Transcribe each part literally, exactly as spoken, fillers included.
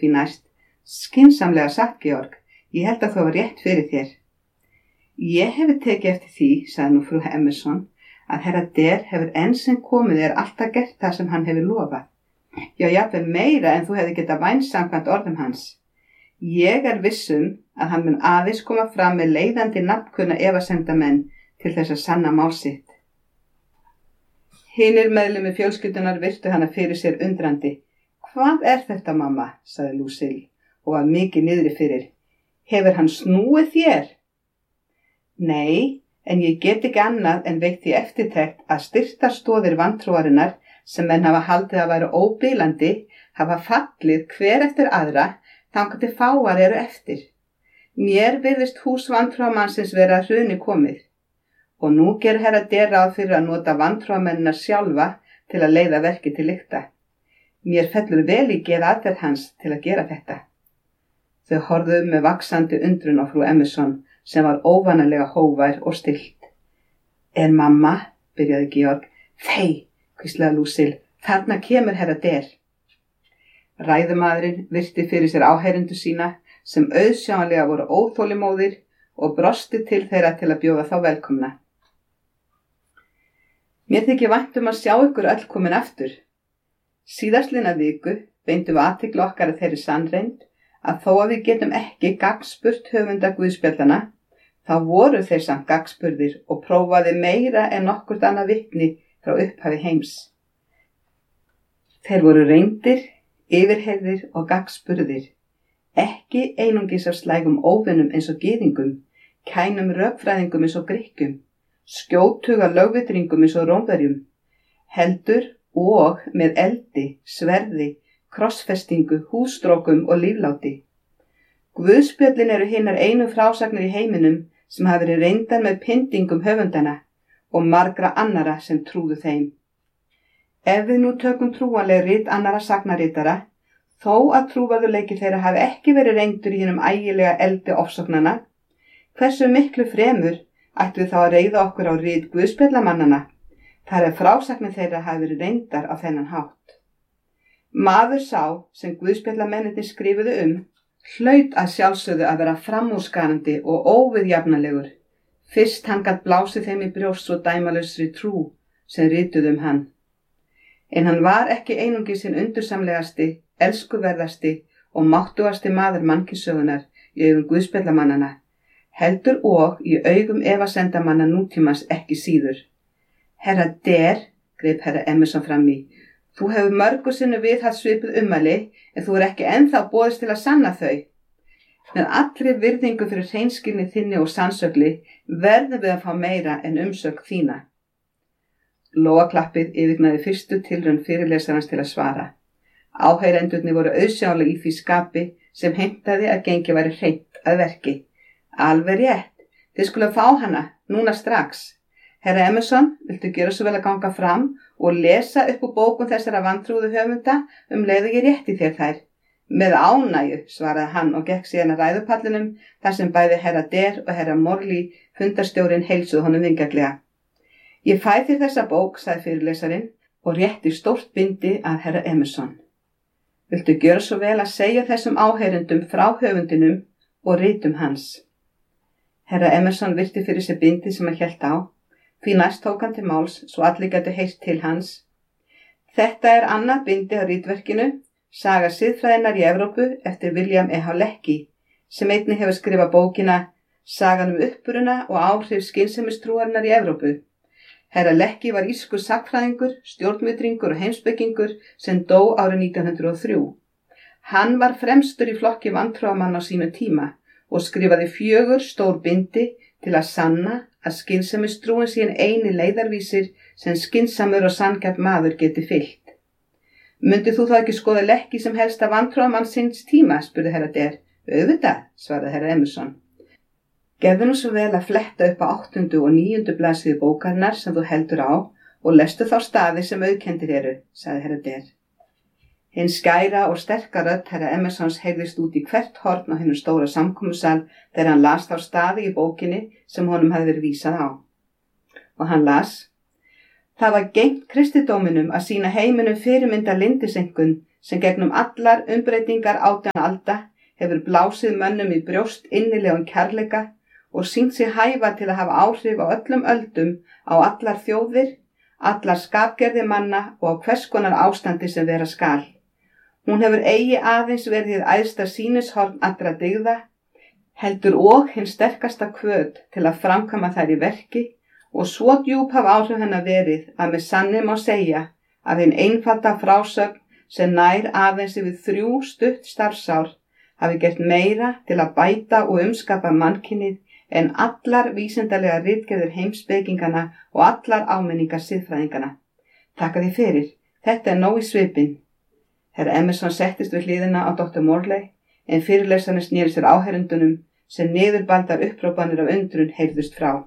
því næst: Skynsamlega sagt, Georg, ég held að það var rétt fyrir þér. Ég hefði tekið eftir því, sagði nú frú Emerson, að herra Der hefur enn sem komið er alltaf gert það sem hann hefur lofað. Já, jafnvel meira en þú hefði getað vænst samkvæmt orðum hans. Ég er vissum að hann mun aðeins koma fram með leiðandi nafnkunna efasemdamenn til þess að sanna mál sitt. Hinir meðlimir fjölskyldunar virtu hana fyrir sér undrandi. Hvað er þetta, mamma? Sagði Lucille og var mikið niðri fyrir. Hefur hann snúið þér? Nei, en ég get ekki annað en veitt því eftirtekt að styrktar stoðir vantrúarinnar sem menn hafa haldið að væru óbilandi hafa fallið hver eftir aðra þangað til fáar eru eftir. Mér virðist hús vantrúamannsins vera að hruni komið. Og nú ger herra Der ráð fyrir að nota vantrúamennina sjálfa til að leiða verki til lykta. Mér fellur vel í geð aðferð hans til að gera þetta. Þau horfðu með vaxandi undrun á frú Emerson sem var óvanalega hóvær og stillt. Er mamma, byrjaði Georg. Þey, hvíslaði Lucille, þarna kemur herra Der. Ræðumaðurinn virti fyrir sér áheyrendur sína sem auðsjáanlega voru óþolimóðir og brosti til þeirra til að bjóða þá velkomna. Mér þykir vænt um að sjá ykkur öll komin aftur. Síðastliðna viku beindum við athygli okkar að þeirri sannreynd að þó að við getum ekki gagnspurt höfunda guðspjallana, þá voru þeir samt gagnspurðir og prófaði meira en nokkurt annað vitni frá upphafi heims. Þeir voru reyndir, yfirheyrðir og gagnspurðir, ekki einungis af slægum óvinnum eins og gyðingum, kænum rökfræðingum eins og Grikkjum, skjótuga lögvitringum eins og Rómverjum, heldur og með eldi, sverði, krossfestingu, hússtrókum og lífláti. Guðspjöllin eru hinar einu frásagnir í heiminum sem hafa verið reyndar með pyndingum höfundana og margra annara sem trúðu þeim. Ef við nú tökum trúanleg rit annara sagnaritara, þó að trúverðuleiki þeirra hafi ekki verið reyndur í hinum ægilega eldi ofsóknana, hversu miklu fremur ættu við þá að reiða okkur á rit guðspjallamannana, þar ef frásagnir þeirra hafi verið reyndar á þennan hátt. Maður sá sem guðspjallamennirnir skrifuðu um, hlaut að sjálfsögðu að vera framúrskarandi og óviðjafnalegur, fyrst hann gat blásið þeim í brjóst svo dæmalausri trú sem rituðu um hann. En hann var ekki einungis hinn undursamlegasti, elskuverðasti og máttugasti maður mannkynssögunar í augum guðspjallamannana, heldur og í augum efasemdamanna nútímans ekki síður. Herra Der, greip herra Emerson fram í, þú hefur mörgu sinni viðhaft svipuð ummæli, en þú er ekki ennþá boðist til að sanna þau. Með allri virðingu fyrir hreinskilni þinni og sannsögli verðum við að fá meira en umsögn þína. Lóaklappið yfirgnaði fyrstu tilraun fyrirlesarans til að svara. Áheyrendurnir voru auðsjáanlega í því skapi sem heimtaði að gengi væri hreint að verki. Alveg rétt, þið skulle fá hana, núna strax. Herra Emerson, viltu gera svo vel að ganga fram og lesa upp úr bókum þessara vantrúðu höfunda um leið og ég rétti þér þær? Með ánægju, svaraði hann og gekk síðan að ræðupallinum þar sem bæði herra Der og herra Morley, fundarstjórinn, heilsuðu honum vingjarnlega. Ég fæ þér þessa bók, sagði fyrirlesarinn og rétti stórt bindi að herra Emerson. Viltu gera svo vel að segja þessum áheyrendum frá höfundinum og ritum hans? Herra Emerson virti fyrir sér bindið sem hann hélt á, því næst tók hann til máls svo allir gætu heyrt til hans. Þetta er annað bindi á ritverkinu, Saga siðfræðinnar í Evrópu eftir William E. Leckie, sem einnig hefur skrifað bókina Sagan um uppruna og áhrif skynsemistrúarinnar í Evrópu. Herra Leckie var írskur sagnfræðingur, stjórnvitringur og heimspekingur sem dó árið nítján hundruð og þrjú. Hann var fremstur í flokki vantrúamanna á sínu tíma og skrifaði fjögur stór bindi til að sanna að skynsemistrúin sé hinn eini leiðarvísir sem skynsamur og sanngjarn maður geti fylgt. Mundi þú þá ekki skoða Leckie sem helsta vantrúamann síns tíma, spurði herra Der. Auðvitað, svaraði herra Emerson. Gefðu nú svo vel að fletta upp á áttundu og níundu blaðsíðu bókarinnar sem þú heldur á og lestu þá staði sem auðkendir eru, sagði herra Der. Hinn skæra og sterka rödd herra Emersons heyrðist út í hvert horn á hinu stóra samkomusal þegar hann las þá staði í bókinni sem honum hafði verið vísað á. Og hann las: Það var gegnt kristidóminum að sýna heiminum fyrirmynda lindisenkun sem gegnum allar umbreytingar átján alda hefur blásið mönnum í brjóst innilegum kærleika og sýnt sig hæfa til að hafa áhrif á öllum öldum á allar þjóðir, allar skapgerði manna og á hvers konar ástandi sem vera skal. Hún hefur eigi aðeins verið hið æðsta sýnishorn allra dygða, heldur og hinn sterkasta hvöt til að framkvæma þær í verki og svo djúp hafa áhrif hennar verið að með sanni má segja að hinn einfalda frásögn sem nær aðeins yfir þrjú stutt starfsár hafi gert meira til að bæta og umskapa mannkynið en allar vísindalega ritgerðir heimspekingana og allar áminningar siðfræðingana. Takka því fyrir, þetta er nóg í svipinn. Herra Emerson settist við hliðina á doktor Morley en fyrirlesarinn sneri sér áheyrendunum sem niðurbaldar upprópanir af undrun heyrðust frá.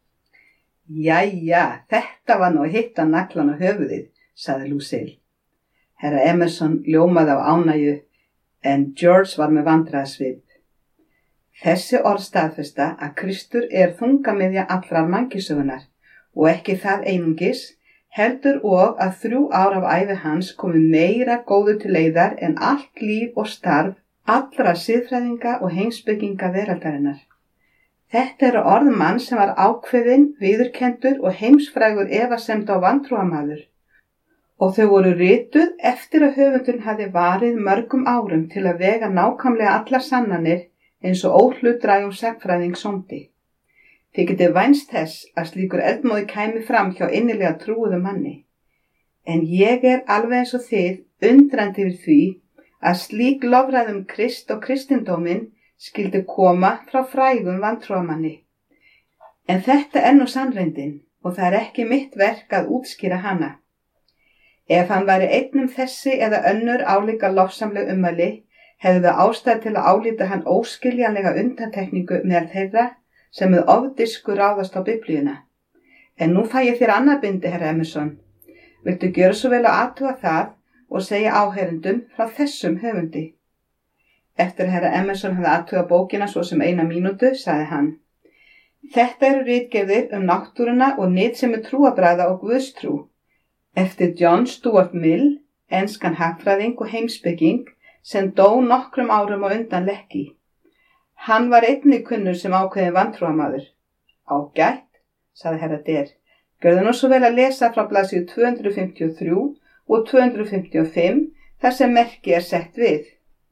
Jæja, þetta var nú að hitta naglan á höfuðið, sagði Lucille. Herra Emerson ljómaði af ánægju en George var með vandræðasvip. Þessi orð staðfesta að Kristur er þungamiðja allrar mannkynssögunnar og ekki það einungis, heldur og að þrjú ár af ævi hans komi meira góðu til leiðar en allt líf og starf allra siðfræðinga og heimspekinga veraldarinnar. Þetta eru orð mann sem var ákveðinn, viðurkenndur og heimsfrægur efasemd á vantrúamaður og þau voru rituð eftir að höfundurinn hafi varið mörgum árum til að vega nákvæmlega allar sannanir eins og óhlutdrægum sagnfræðing sómdi. Þið getið vænst þess að slíkur eldmóði kæmi fram hjá innilega trúuðu manni. En ég er alveg eins og þið undrandi yfir því að slík lofræðum Krist og kristindóminn skyldi koma frá frægum vantrúamanni. En þetta er nú sannreyndin og það er ekki mitt verk að útskýra hana. Ef hann væri einn um þessi eða önnur álíka lofsamleg ummæli, hefðu við ástæð til að álíta hann óskiljanlega undantekningu meðal þeirra sem með ofdisku ráðast á Biblíuna. En nú fæ ég þér annað bindi, herra Emerson. Viltu gjöra svo vel að athuga það og segja áheyrendum frá þessum höfundi? Eftir að herra Emerson hafði athugað bókina svo sem eina mínútu, sagði hann. Þetta eru ritgerðir um náttúruna og nytsemi trúarbragða og guðstrú. Eftir John Stuart Mill, enskan hagfræðing og heimspeking, sem dó nokkrum árum á undan Lecky. Hann var einnig kunnur sem ákveðin vantrúamaður. Ágætt, sagði herra Der. Gjörðu nú svo vel að lesa frá blaðsíðu tvö hundruð fimmtíu og þrjú og tvö hundruð fimmtíu og fimm þar sem merki er sett við.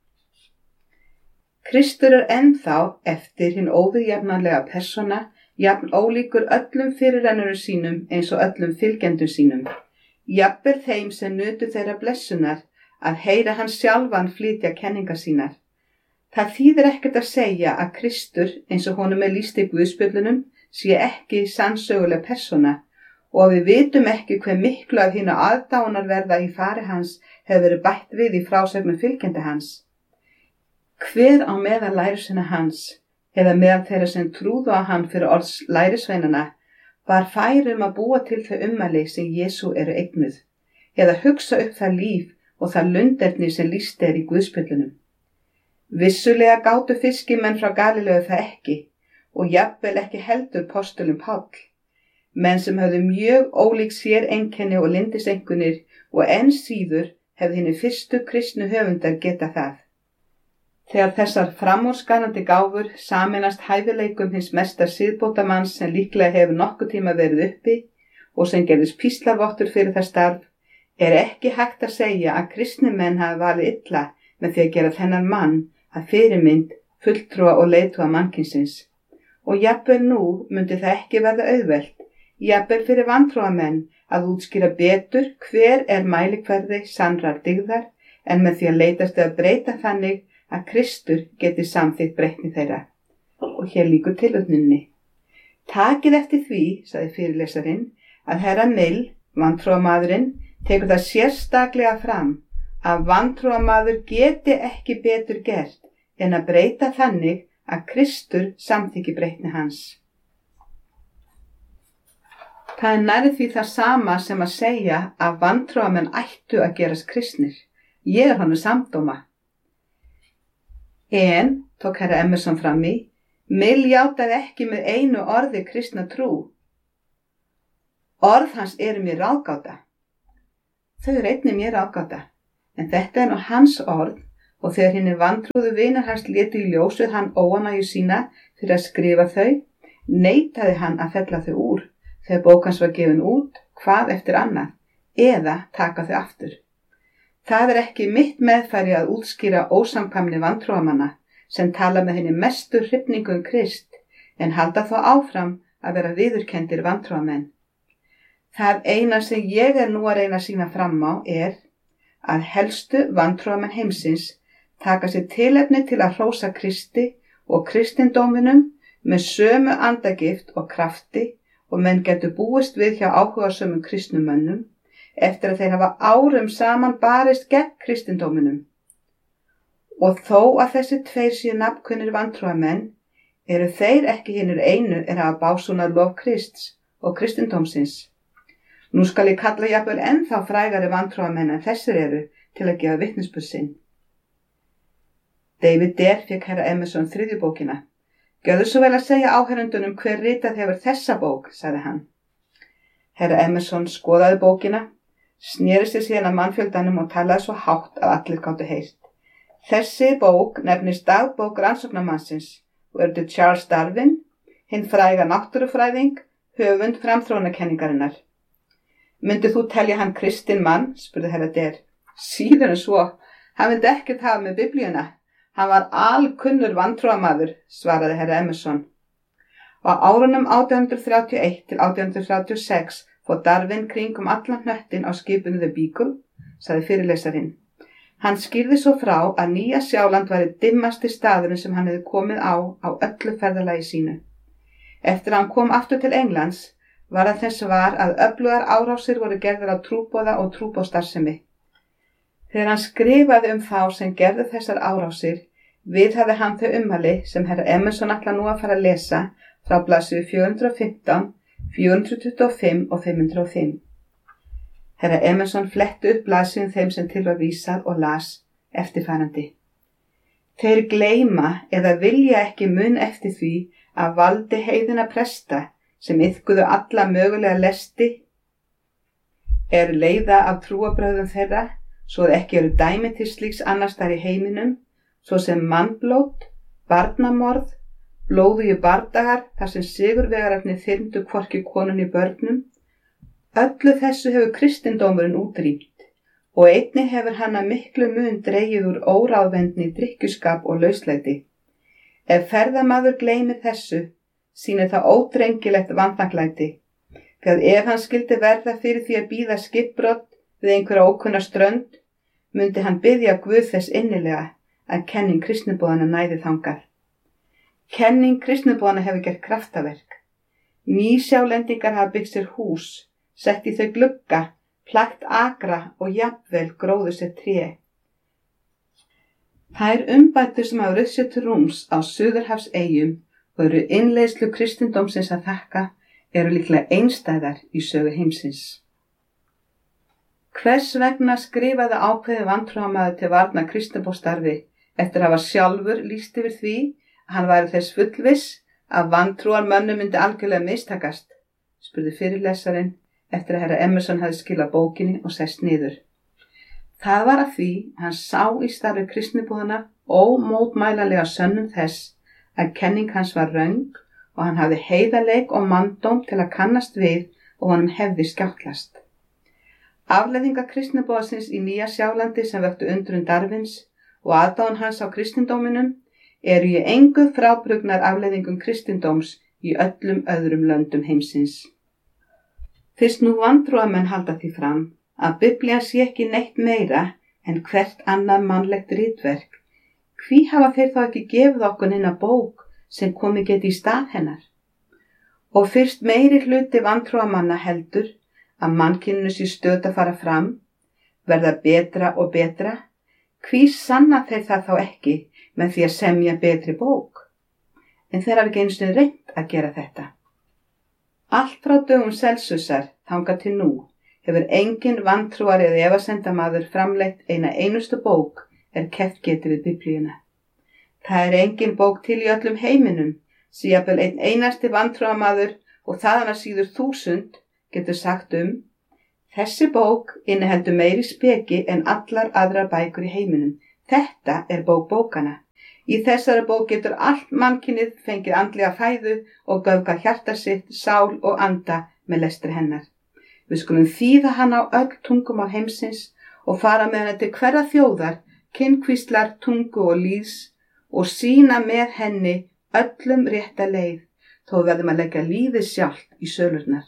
Kristur er ennþá eftir hinn óviðjafnanlega persóna, jafn ólíkur öllum fyrirrennurum sínum eins og öllum fylgjendum sínum. Jafnvel þeim sem nutu þeirra blessunar að heyra hann sjálfan flytja kenningar sínar. Það þýðir ekkert að segja að Kristur, eins og honum er lýst í Guðspjöllunum, sé ekki sannsöguleg persóna og við vitum ekki hve miklu af hinu aðdánarverða í fari hans hefur verið bætt við í frásögnum fylgjenda hans. Hver á meðal lærisveina hans, eða meðal þeirra sem trúðu á hann fyrir orðs lærisveinana, var færum að búa til þau ummæli sem Jesú eru eignuð, eða hugsa upp það líf og það lunderni sem lýst er í Guðspjöllunum. Vissulega gátu fiskimenn frá Galileu það ekki og jafnvel ekki heldur postulinn Páll, menn sem höfðu mjög ólík sér einkenni og lindiseinkunnir og enn síður hefði hinni fyrstu kristnu höfundar geta það. Þegar þessar framúrskarandi gáfur sameinast hæfileikum hins mesta siðbótamanns sem líklega hefur nokkuð tíma verið uppi og sem gerðist píslarvottur fyrir það starf, er ekki hægt að segja að kristni menn hafi valið illa með því að gera þennan mann að fyrirmynd, fulltrúa og leiðtoga mannkynsins. Og jafnvel nú myndi það ekki verða auðvelt, jafnvel fyrir vantrúamenn að útskýra betur hver er mælikvarði sannrar dygðar en með því að leitast að breyta þannig að Kristur geti samþykkt breytni þeirra. Og hér lýkur tilvitnuninni. Takið eftir því, sagði fyrirlesarinn, að herra Mill, vantrúamaðurinn, tekur það sérstaklega fram að vantrúamaður geti ekki betur gert en að breyta þannig að Kristur samþykki breytni hans. Það er nærri því það sama sem að segja að vantrúamenn ættu að gerast kristnir. Ég er honum samdóma. En, tók herra Emerson fram í, Mill játaði ekki með einu orði kristna trú. Orð hans eru mér ráðgáta. Þau eru einnig mér ráðgáta. En þetta er nú hans orð og þegar hinni vantrúðu vinir hans létu í ljós við hann óánægju sína fyrir að skrifa þau, neitaði hann að fella þau úr þegar bók hans var gefin út, hvað eftir annað, eða taka þau aftur. Það er ekki mitt meðfæri að útskýra ósamkvæmni vantrúamanna sem tala með henni mestu hrifningu um Krist, en halda þó áfram að vera viðurkenndir vantrúamenn. Það eina sem ég er nú að reyna að sýna fram á er að helstu vantrúamenn heimsins taka sér tilefni til að hrósa Kristi og kristindóminum með sömu andagift og krafti og menn getur búist við hjá áhugasömum kristnumönnum eftir að þeir hafa árum saman barist gegn kristindóminum. Og þó að þessi tveir séu nafnkunnir vantrúamenn, eru þeir ekki hinir einu er að básúna lof Krists og kristindómsins. Nú skal ég kalla jafnvel ennþá frægari vantrúamenn en þessir eru til að gefa vitnisburð sinn. David Dare fékk herra Emerson þriðju bókina. Gjörðu svo vel að segja áheyrendunum hver ritað hefur þessa bók, sagði hann. Herra Emerson skoðaði bókina, sneri sér síðan að mannfjöldanum og talaði svo hátt að allir gátu heyrt. Þessi bók nefnist dagbók rannsóknarmannsins og er til Charles Darwin, hinn fræga náttúrufræðing, höfund framþróunarkenningarinnar. Myndið þú telja hann kristinn mann, spurði herra Dare. Síður en svo, hann vildi ekkert hafa með biblíuna. Hann var alkunnur vantrúamaður, svaraði herra Emerson. Á árunum átján hundruð þrjátíu og eitt til átján hundruð þrjátíu og sex fór Darwin kringum allan hnöttin á skipinu The Beagle, sagði fyrirlesarinn. Hann skýrði svo frá að Nýja Sjáland væri dimmasti staðurinn sem hann hefði komið á á öllu ferðalagi sínu. Eftir að hann kom aftur til Englands var að þess var að öflugar árásir voru gerðar á trúboða og trúboðstarfsemi. Þegar hann skrifaði um þá sem gerðu þessar árásir, viðhafði hann þau ummæli sem herra Emerson ætla nú að fara að lesa frá blaðsíðu fjögur hundruð og fimmtán, fjögur hundruð tuttugu og fimm og fimm hundruð og fimm. Herra Emerson fletti upp blaðsíðum þeim sem til var vísað og las eftirfarandi. Þeir gleyma eða vilja ekki mun eftir því að valdi heiðina presta sem iðkuðu alla mögulega lesti er leiða af trúarbrögðum þeirra, svo að ekki eru dæmi til slíks annars þar í heiminum, svo sem mannblót, barnamorð, blóðugi bardagar þar sem sigurvegararnir þyrmdu hvorki konunni börnum. Öllu þessu hefur kristindómurinn útrýmt og einnig hefur hann að miklu mun dregið úr óráðvendni, drykkjuskap og lauslæti. Ef ferðamaður gleymir þessu, sýnir það ódrengilegt vandaklæti, þegar ef hann skildi verða fyrir því að bíða skipbrot við einhverja ókunna strönd, myndi hann biðja Guð þess innilega að kenning kristniboðanna næði þangað. Kenning kristniboðanna hefur gert kraftaverk. Nýsjálendingar hafa byggt sér hús, sett í þau glugga, plagt akra og jafnvel gróðu sér tré. Þær umbætur sem hafa rutt sér til rúms á Suðurhafseyjum og eru innleiðslu kristindómsins að þakka eru líklega einstæðar í sögu heimsins. Hvers vegna skrifaði ákveðið vantrúamaður til varnar kristniboðsstarfi eftir að hafa sjálfur lýst yfir því að hann væri þess fullviss að vantrúarmönnum myndi algjörlega mistakast, spurði fyrirlesarinn eftir að herra Emerson hafði skilað bókinni og sest niður. Það var að því hann sá í starfi kristniboðanna ómótmælanlega sönnun þess að kenning hans var röng og hann hafði heiðarleik og manndóm til að kannast við og honum hefði skjáttlast. Afleiðingar kristniboðsins í Nýja Sjálandi sem vöktu undrun Darwins og aðdáun hans á kristindóminum eru í engu frábrugðnar afleiðingum kristindóms í öllum öðrum löndum heimsins. Fyrst nú vantrúamenn halda því fram að Biblían sé ekki neitt meira en hvert annað mannlegt ritverk, hví hafa þeir þá ekki gefið okkur neina bók sem komi geti í stað hennar? Og fyrst meiri hluti vantrúamanna heldur að mannkyninu sé stöð að fara fram, verða betra og betra, hví sanna þeir það þá ekki með því að semja betri bók? En þeir hafa ekki einu sinni reynt að gera þetta. Allt frá dögum Celsusar þangað til nú hefur engin vantrúari eða efasendamaður framleitt eina einustu bók er keppt getið við Biblíuna. Það er engin bók til í öllum heiminum, sem jafnvel einn einasti vantrúamaður og þaðan að síður þúsund getur sagt um. Þessi bók inniheldur meiri speki en allar aðrar bækur í heiminum. Þetta er bók bókanna. Í þessari bók getur allt mannkynið fengið andlega fæðu og göfgað hjarta sitt, sál og anda með lestri hennar. Við skulum þýða hana á öll tungumál heimsins og fara með hana til hverra þjóðar, kynnkvíslar, tungu og lýðs og sýna með henni öllum rétta leið, þó við verðum að leggja lífið sjálft í sölurnar.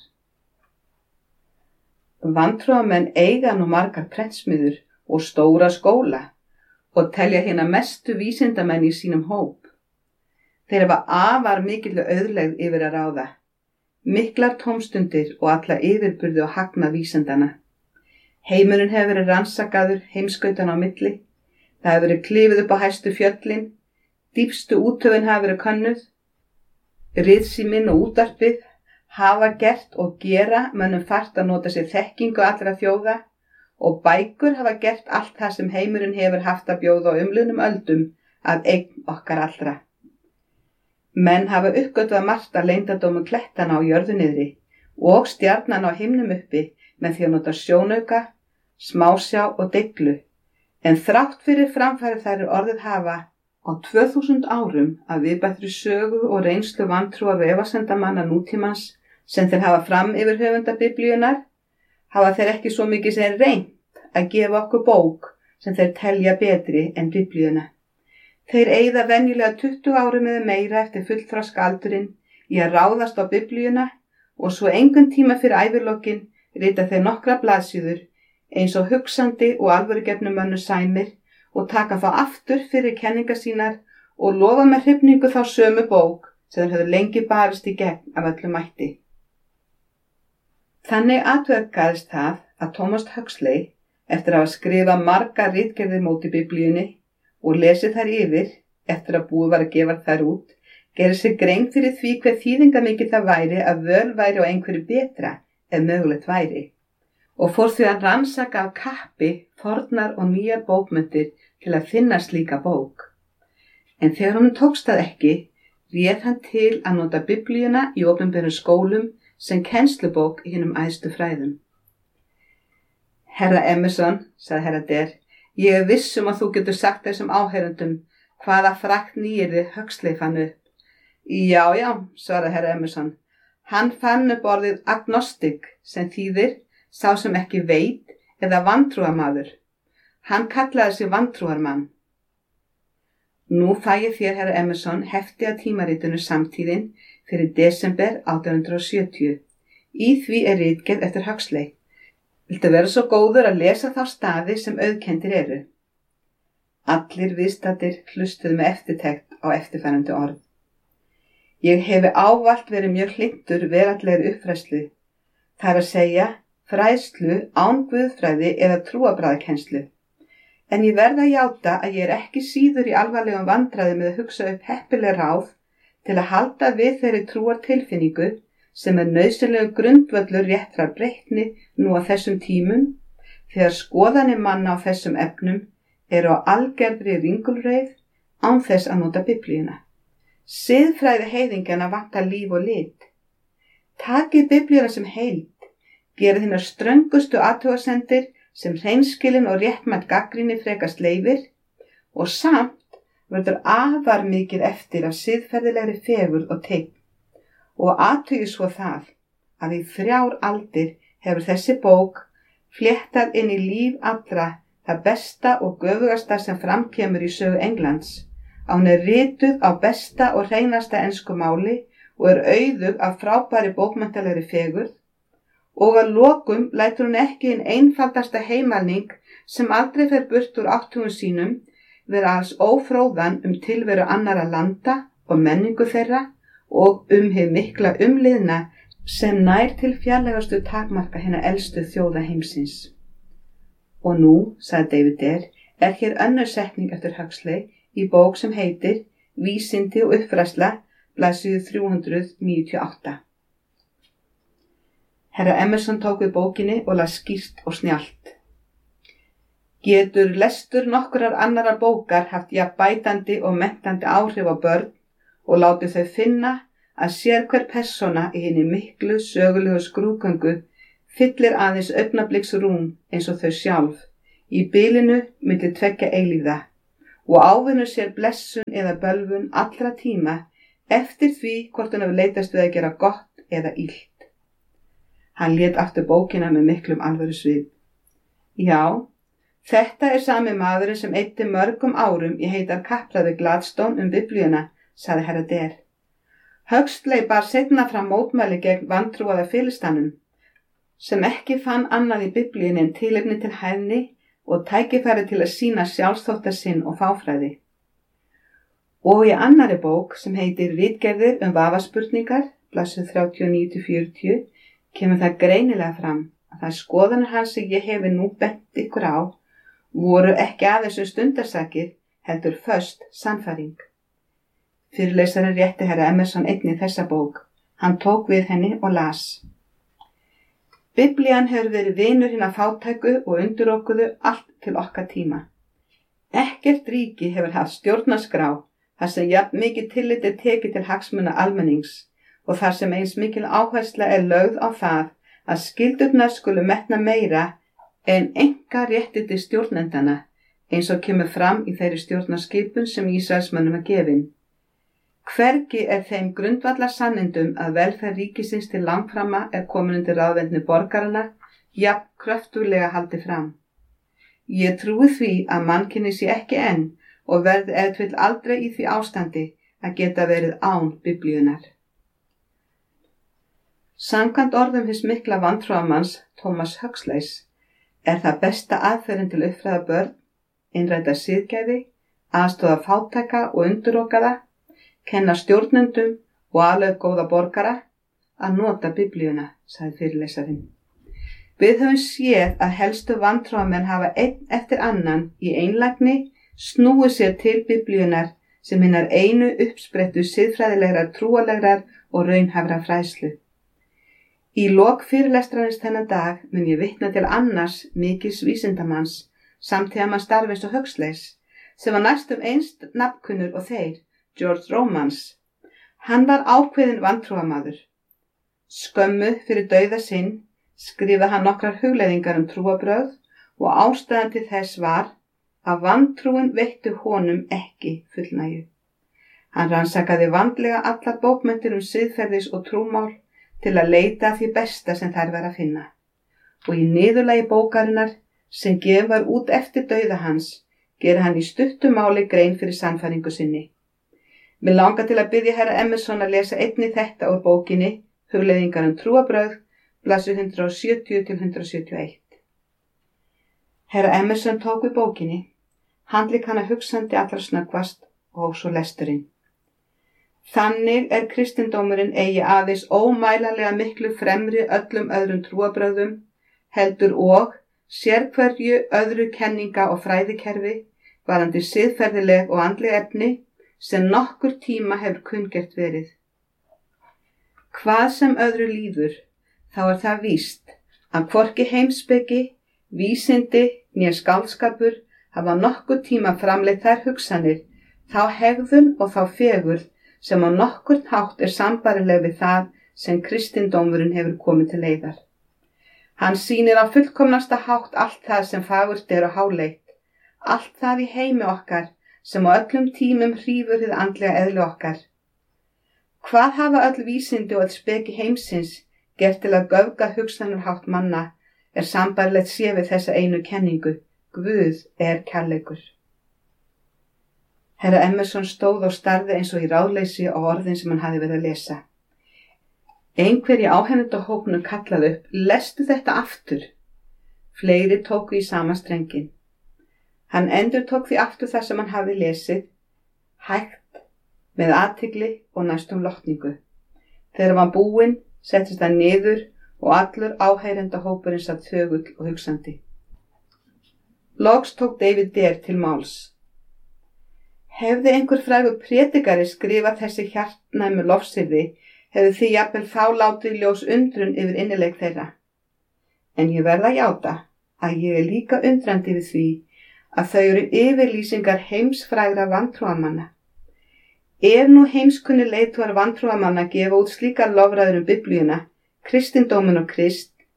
Vantrúarmenn eiga nú margar prentsmiðjur og stóra skóla og telja hérna mestu vísindamenn í sínum hóp. Þeir hafa afar mikilvæg auðlegð yfir að ráða, miklar tómstundir og alla yfirburði og hagnað vísindana. Heimurinn hefur verið rannsakaður heimskautan á milli, það hefur verið klifið upp á hæstu fjöllin, dýpstu úthöfin hafa verið könnuð, ritsíminn og útvarpið hafa gert og gera mönnum fært að nota sér þekkingu allra þjóða og bækur hafa gert allt það sem heimurinn hefur haft að bjóða á umliðnum öldum af eign okkar allra. Menn hafa uppgötvað margt að leyndardómum klettana á jörðu niðri og stjarnan á himnum uppi með því að nota sjónauka, smásjá og deiglu, en þrátt fyrir framfæri þær orðið hafa á tvö þúsund árum að viðbættri sögu og reynslu vantrúar og efasemdamanna nútímans sem þeir hafa fram yfir höfunda Biblíunnar, hafa þeir ekki svo mikið sem reynt að gefa okkur bók sem þeir telja betri en Biblíuna. Þeir eyða venjulega tuttugu árum eða meira eftir fullþroska aldurinn í að ráðast á Biblíuna og svo engan tíma fyrir ævilokin rita þeir nokkra blaðsíður eins og hugsandi og alvörugefnum mönnum sæmir og taka þá aftur fyrir kenningar sínar og lofa með hrifningu þá sömu bók sem þeir höfðu lengi barist í gegn af öllum mætti. Þannig atverkaðist það að Thomas Huxley, eftir að hafa skrifað marga ritgerðir móti Biblíunni og lesið þær yfir, eftir að búið var að gefa þær út, gerði sig grein fyrir því hver þýðingamikið það væri að völ væri á einhverju betra ef mögulegt væri, og fór því að rannsaka af kappi fornar og nýjar bókmenntir til að finna slíka bók. En þegar honum tókst það ekki, réð hann til að nota Biblíuna í opinberum skólum sem kennslubók í hinum æðstu fræðum. Herra Emerson, sagði herra Der, ég er viss um að þú getur sagt þessum áheyrendum hvaða frakt nýyrði Huxley fann upp. Já, já, svaraði herra Emerson, hann fann upp orðið agnostic sem þýðir sá sem ekki veit eða vantrúarmaður. Hann kallaði sig vantrúarmann. Nú fæ ég þér, herra Emerson, hefti að tímaritinu Samtíðin fyrir desember átján hundrað sjötíu. Í því er ritgerð eftir Huxley. Viltu vera svo góður að lesa þá staði sem auðkenndir eru? Allir viðstaddir hlustuðu með eftirtekt á eftirfarandi orð. Ég hefi ávallt verið mjög hlynntur veraldlegri uppfræðslu, það er að segja fræðslu án guðfræði eða trúarbragðakennslu. En ég verð að játa að ég er ekki síður í alvarlegum vandræði með að hugsa upp heppileg ráð til að halda við þeirri trúartilfinningu sem er nauðsynlegu grundvöllur réttrar breytni nú á þessum tímum, þegar skoðanir manna á þessum efnum eru á algerðri ringulreið án þess að nota Biblíuna. Siðfræði heiðingjana vantar líf og lit. Takið Biblíuna sem heild, gerið hinar ströngustu athugasemdir sem hreinskilin og réttmætt gagnrýni frekast leyfir og samt verður afar mikið eftir af siðferðilegri fegurð og teikn. Og athugið svo það að í þrjár aldir hefur þessi bók fléttað inn í líf allra það besta og göfugasta sem framkemur í sögu Englands. Hún er rituð á besta og hreinasta ensku máli og er auðug af frábæri bókmenntalegri fegurð og að lokum lætur hún ekki hinn einfaldasta heimalning sem aldrei fer burt úr áttugum sínum vera alls ófróðan um tilveru annarra landa og menningu þeirra og um hið mikla umliðna sem nær til fjarlægastu takmarka hinna elstu þjóða heimsins. Og nú, sagði David Der, er hér önnur setning eftir Huxley í bók sem heitir Vísindi og uppfræðsla, blaðsíðu þrjú hundruð níutíu og átta. Herra Emerson tók við bókinni og las skýrt og snjallt. Getur lestur nokkurar annarra bókar haft jafn bætandi og menntandi áhrif á börn og láti þau finna að sér hver persóna í hinni miklu sögulegu skrúðgöngu fyllir aðeins augnabliks rúm eins og þau sjálf, í bilinu milli tveggja eilífða og ávinnur sér blessun eða bölvun allra tíma eftir því hvort hann hefur leitast við að gera gott eða illt. Hann lét aftur bókina með miklum alvöru svip. Já, þetta er sami maðurinn sem eyddi mörgum árum í heitar kappræði Gladstone um Biblíuna, sagði herra Der. Huxley bar seinna fram mótmæli gegn vantrúaða filistanum, sem ekki fann annað í Biblíunni en tilefni til hæðni og tækifæri til að sýna sjálfsþóttasinn og fáfræði. Og í annarri bók sem heitir Ritgerðir um vafaspurningar, blaðsíður þrjátíu og níu til fjörutíu, kemur það greinilega fram að það skoðanir hans sem ég hefi nú bent ykkur á voru ekki aðeins um stundarsakir, heldur föst sannfæring. Fyrirlesarinn rétti herra Emerson einnig þessa bók. Hann tók við henni og las. Biblían hefur verið vinur hinna fátæku og undirokuðu allt til okkar tíma. Ekkert ríki hefur haft stjórnarskrá þar sem jafn mikið tillit er tekið til hagsmuna almennings og þar sem eins mikil áhersla er lögð á það að skyldurnar skulu metna meira en enga réttindi stjórnendana, eins og kemur fram í þeirri stjórnarskipun sem Ísraelsmönnum er gefin. Hvergi er þeim grundvallar sannindum að velferð ríkisins til langframa er komin undir ráðvendni borgarana, jafn kröftuglega haldi fram. Ég trúi því að mannkynni sé ekki enn og verði ef til aldrei í því ástandi að geta verið án Biblíunar. Samkvæmt orðum hins mikla vantrúarmanns Thomas Huxleys er það besta aðferðin til að uppfræða börn, innræta siðgæði, aðstoða fátæka og undirokaða, kenna stjórnendum og alveg góða borgara að nota Biblíuna, sagði fyrirlesarinn. Við höfum séð að helstu vantrúarmenn hafa einn eftir annan í einlægni snúið sér til Biblíunar sem hinnar einu uppsprettu siðfræðilegrar, trúarlegrar og raunhæfra fræðslu. Í lok fyrirlestrarins þennan dag mun ég vitna til annars mikils vísindamanns samtíðamanns starfins og Huxleys sem var næstum einst nafnkunnur og þeir, George Romans. Hann var ákveðinn vantrúarmaður. Skömmu fyrir dauða sinn skrifaði hann nokkrar hugleiðingar um trúarbrögð og ástæðan til þess var að vantrúin veittu honum ekki fullnægju. Hann rannsakaði vandlega allar bókmenntir um siðferðis og trúmál til að leita að því besta sem þær var að finna. Og í niðurlagi bókarinnar sem gefin var út eftir dauða hans gerir hann í stuttu máli grein fyrir sannfæringu sinni. Mér langar til að biðja herra Emerson að lesa einnig þetta úr bókinni Hugleiðingar um trúarbrögð, blaðsíður hundrað sjötíu til hundrað sjötíu og eitt. Herra Emerson tók við bókinni, handlék hana hugsandi allra snöggvast og svo lesturinn. Þannig er kristindómurinn eigi aðeins ómælanlega miklu fremri öllum öðrum trúarbrögðum, heldur og sérhverju öðru kenninga og fræðikerfi varandi siðferðileg og andleg efni sem nokkur tíma hefur kunngert verið. Hvað sem öðru líður, þá er það víst að hvorki heimspeki, vísindi né skáldskapur hafa nokkur tíma framleitt þær hugsanir, þá hegðun og þá fegurð sem á nokkurn hátt er sambærileg við það sem kristindómurinn hefur komið til leiðar. Hann sýnir á fullkomnasta hátt allt það sem fagurt er og háleitt, allt það í heimi okkar sem á öllum tímum hrífur hið andlega eðli okkar. Hvað hafa öll vísindi og öll speki heimsins gert til að göfga hugsanarhátt manna er sambærilegt sé við þessa einu kenningu, Guð er kærleikur. Herra Emerson stóð og starði eins og í ráðleysi á orðin sem hann hafði verið að lesa. Einhver í áhefnendahópnum kallaði upp, lestu þetta aftur. Fleiri tóku í sama strengin. Hann endurtók því aftur það sem hann hafði lesið, hægt, með athygli og næstum lotningu. Þegar hann búinn, settist hann niður og allur áheyrendahópurinn satt þögull og hugsandi. Loks tók David Der til máls. Hefði einhver frægur prédikari skrifað þessi hjartnæmu lofsyrði, hefði því jafnvel þá látið ljós undrun yfir innileik þeirra. En ég verð að játa að ég er líka undrandi við því að þau eru yfirlýsingar heimsfrægra vantrúarmanna. Ef nú heimskunni leiðtogar vantrúarmanna gefa út slíkar lofræður um Biblíuna, kristindóminn og Krist,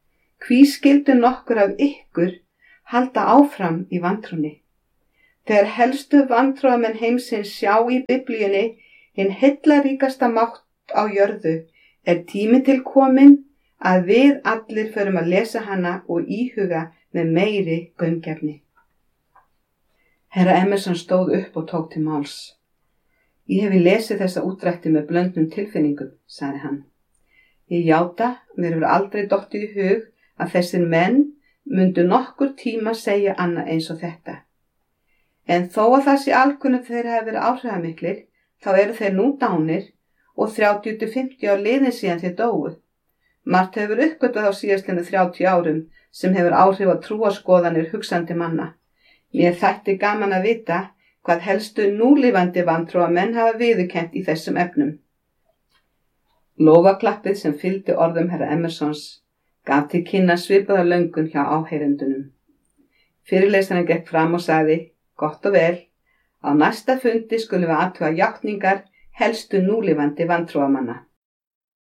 Hví skyldu nokkur af ykkur halda áfram í vantrúnni? Þegar helstu vantrúamenn heimsins sjá í Biblíunni hinn heillaríkasta mátt á jörðu, er tími til kominn að við allir förum að lesa hana og íhuga með meiri gaumgæfni. Herra Emerson stóð upp og tók til máls. Ég hefi lesið þessa útdrætti með blöndnum tilfinningum, sagði hann. Ég játa, mér hefur aldrei dottið í hug að þessir menn mundu nokkur tíma segja annað eins og þetta. En þó að það sé alkunnugt þeir hafi verið áhrifamiklir, þá eru þeir nú dánir og þrjátíu til fimmtíu ár liðin síðan þeir dóu. Margt hefur uppgötvað á síðastliðnu þrjátíu árum sem hefur áhrif á trúarskoðanir hugsandi manna. Mér þætti gaman að vita hvað helstu núlifandi vantrúamenn hafa viðurkennt í þessum efnum. Lófaklappið sem fylgdi orðum herra Emersons gaf til kynna svipaða löngun hjá áheyrendunum. Fyrirlesarinn gekk fram og sagði, gott og vel, á næsta fundi skulum við athuga játningar helstu núlifandi vantrúamanna.